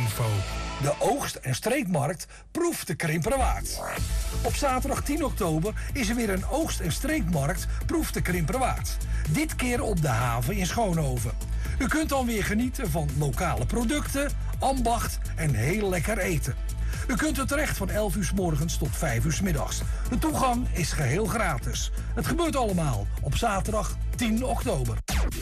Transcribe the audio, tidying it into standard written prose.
info. De oogst- en streekmarkt proeft de Krimperwaard. Op zaterdag 10 oktober is er weer een oogst- en streekmarkt proef de Krimperwaard. Dit keer op de haven in Schoonhoven. U kunt dan weer genieten van lokale producten, ambacht en heel lekker eten. U kunt er terecht van 11 uur 's morgens tot 5 uur 's middags. De toegang is geheel gratis. Het gebeurt allemaal op zaterdag 10 oktober.